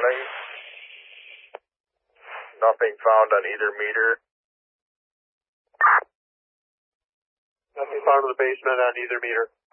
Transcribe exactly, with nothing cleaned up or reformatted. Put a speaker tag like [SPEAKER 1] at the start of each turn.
[SPEAKER 1] nothing. Nothing found on either meter.
[SPEAKER 2] Nothing found in the basement on either meter.